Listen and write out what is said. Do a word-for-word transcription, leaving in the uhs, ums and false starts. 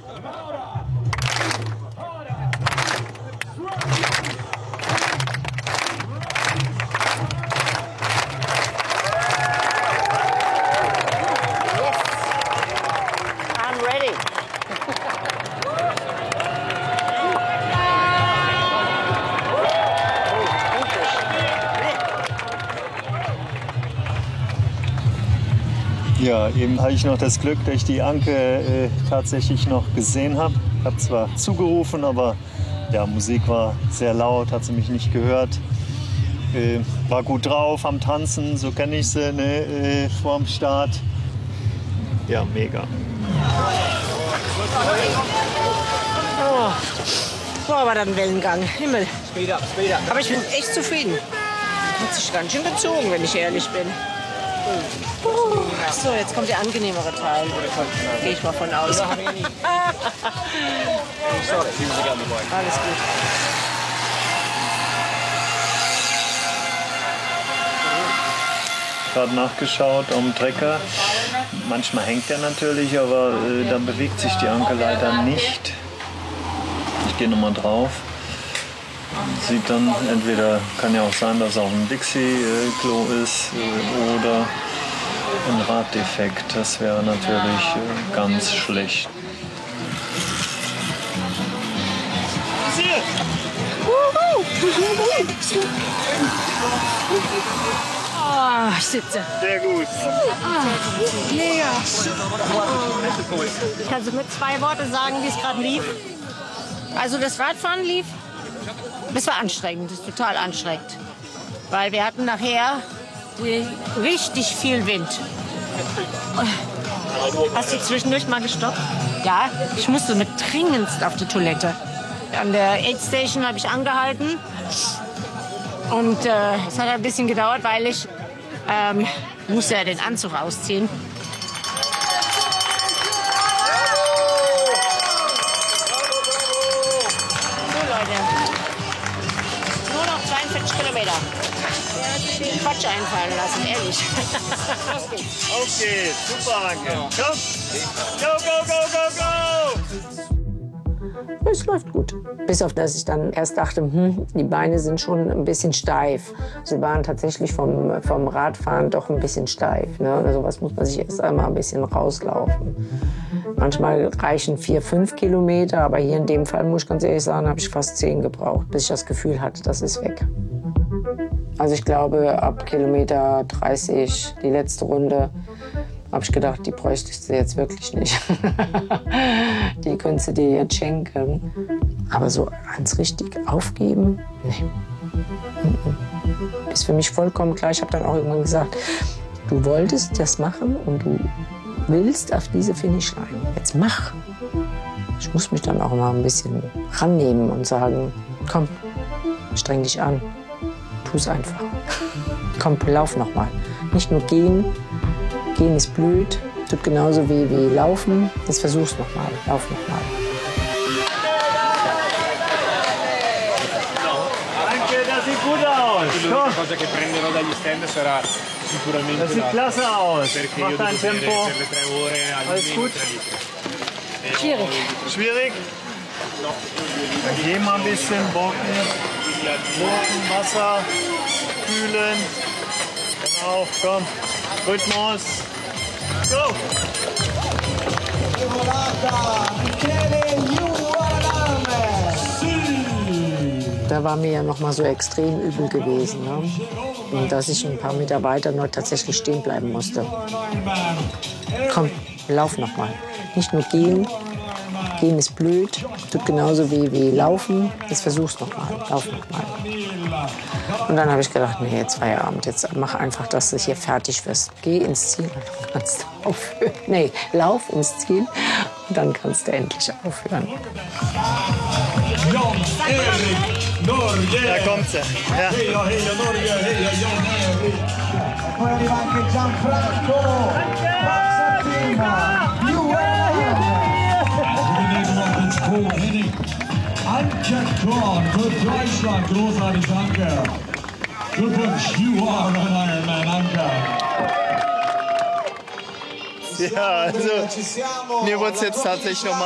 Ja, eben hatte ich noch das Glück, dass ich die Anke äh, tatsächlich noch gesehen habe. Ich habe zwar zugerufen, aber ja, Musik war sehr laut, hat sie mich nicht gehört. Äh, war gut drauf am Tanzen, so kenne ich sie, ne, äh, vorm Start. Ja, mega. Oh, war aber dann Wellengang. Himmel. Aber ich bin echt zufrieden. Hat sich ganz schön gezogen, wenn ich ehrlich bin. Uh, so, jetzt kommt der angenehmere Teil. Gehe ich mal von aus. Alles gut. Gerade nachgeschaut am Trecker. Manchmal hängt er natürlich, aber äh, dann bewegt sich die Anke leider nicht. Ich gehe nochmal drauf. Sieht dann entweder, kann ja auch sein, dass auch ein Dixie-Klo ist äh, oder ein Raddefekt. Das wäre natürlich äh, ganz schlecht. Oh, ich sitze. Sehr gut. Ah, mega. Kannst du mit zwei Worten sagen, wie es gerade lief? Also das Radfahren lief. Das war anstrengend, das ist total anstrengend. Weil wir hatten nachher richtig viel Wind. Hast du zwischendurch mal gestoppt? Ja, ich musste mit dringendst auf die Toilette. An der Aid Station habe ich angehalten. Und äh, es hat ein bisschen gedauert, weil ich ähm, musste ja den Anzug ausziehen. Kilometer. Quatsch einfallen lassen, ehrlich. Okay, super, Anke. Komm. Go, go, go, go, go! Es läuft gut. Bis auf das ich dann erst dachte, hm, die Beine sind schon ein bisschen steif. Sie waren tatsächlich vom, vom Radfahren doch ein bisschen steif. Ne? Also was muss man sich erst einmal ein bisschen rauslaufen. Manchmal reichen vier, fünf Kilometer, aber hier in dem Fall, muss ich ganz ehrlich sagen, habe ich fast zehn gebraucht, bis ich das Gefühl hatte, das ist weg. Also ich glaube, ab Kilometer dreißig, die letzte Runde, habe ich gedacht, die bräuchtest du jetzt wirklich nicht. Die könntest du dir jetzt schenken. Aber so ans richtig aufgeben, nee. Ist für mich vollkommen klar. Ich habe dann auch irgendwann gesagt, du wolltest das machen und du willst auf diese Finishline. Jetzt mach. Ich muss mich dann auch mal ein bisschen rannehmen und sagen, komm, streng dich an. Tu's einfach. Komm, lauf noch mal. Nicht nur gehen. Gehen ist blöd. Tut genauso weh wie laufen. Jetzt versuch's noch mal. Lauf noch mal. Danke, das sieht gut aus. Das sieht klasse aus. Mach dein Tempo. Alles gut? Schwierig. Schwierig? Dann geh mal ein bisschen bocken. Bocken, Wasser, kühlen. Genau, komm. Rhythmus. Go! Da war mir ja noch mal so extrem übel gewesen, ne? Und dass ich ein paar Meter weiter nur tatsächlich stehen bleiben musste. Komm, lauf noch mal. Nicht nur gehen. Gehen ist blöd, tut genauso weh wie laufen. Jetzt versuch's noch mal, lauf noch mal. Und dann habe ich gedacht, nee, jetzt Feierabend, jetzt mach einfach, dass du hier fertig wirst. Geh ins Ziel und dann kannst du aufhören. Nee, lauf ins Ziel und dann kannst du endlich aufhören. Da kommt sie. Ja. Anke Kron für Deutschland, großartig, danke. Glückwunsch, you are an Ironman, Anke. Ja, also mir wurde es jetzt tatsächlich noch mal